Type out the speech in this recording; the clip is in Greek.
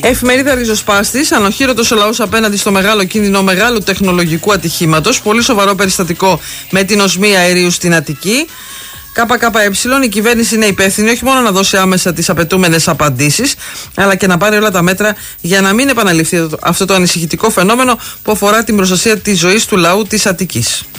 Εφημερίδα Ριζοσπάστης. Ανοχήρωτος ο λαός απέναντι στο μεγάλο κίνδυνο μεγάλου τεχνολογικού ατυχήματος. Πολύ σοβαρό περιστατικό με την οσμία αερίου στην Αττική. ΚΚΕ, η κυβέρνηση είναι υπεύθυνη όχι μόνο να δώσει άμεσα τις απαιτούμενες απαντήσεις, αλλά και να πάρει όλα τα μέτρα για να μην επαναληφθεί αυτό το ανησυχητικό φαινόμενο που αφορά την προστασία της ζωής του λαού της Αττικής.